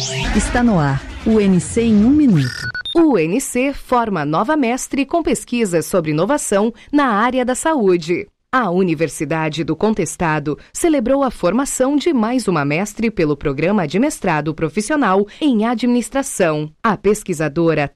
Está no ar, o UNC em 1 minuto. O UNC forma nova mestre com pesquisas sobre inovação na área da saúde. A Universidade do Contestado celebrou a formação de mais uma mestre pelo Programa de Mestrado Profissional em Administração. A pesquisadora